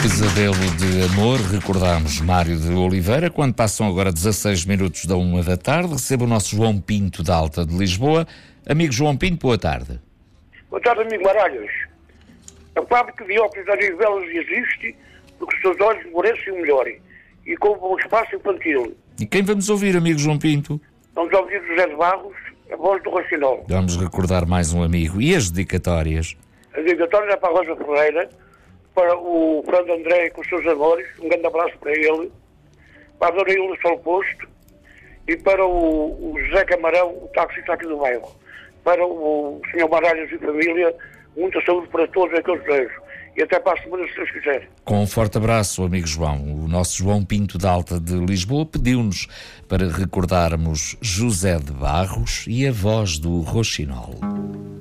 Pesadelo de amor, recordamos Mário de Oliveira. Quando passam agora 16 minutos da 1 da tarde, recebe o nosso João Pinto da Alta de Lisboa. Amigo João Pinto, boa tarde. Boa tarde, amigo Maralhas. A fábrica de óculos da Rivelas existe porque os seus olhos merecem o melhor e com um bom espaço infantil. E quem vamos ouvir, amigo João Pinto? Vamos ouvir José de Barros, a voz do Racional. Vamos recordar mais um amigo. E as dedicatórias? A dedicatória é para a Rosa Ferreira, para o Fernando André com os seus amores, um grande abraço para ele, para a Dona Ilha Sol Posto e para o José Camarão, o taxista aqui do bairro. Para o Sr. Maralhas e família, muita saúde para todos aqueles desejos. E até para a semana, se Deus quiser. Com um forte abraço, amigo João. O nosso João Pinto da Alta de Lisboa pediu-nos para recordarmos José de Barros e a voz do Roxinol.